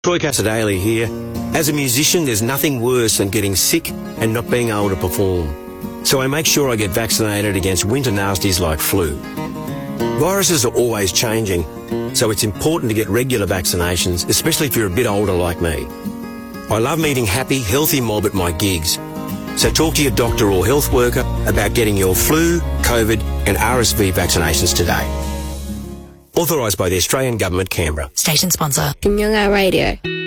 Troy Casadale here. As a musician, there's nothing worse than getting sick and not being able to perform. So I make sure I get vaccinated against winter nasties like flu. Viruses are always changing, so it's important to get regular vaccinations, especially if you're a bit older like me. I love meeting happy, healthy mob at my gigs. So talk to your doctor or health worker about getting your flu, COVID and RSV vaccinations today. Authorised by the Australian Government, Canberra. Station sponsor. Kinyonga Radio.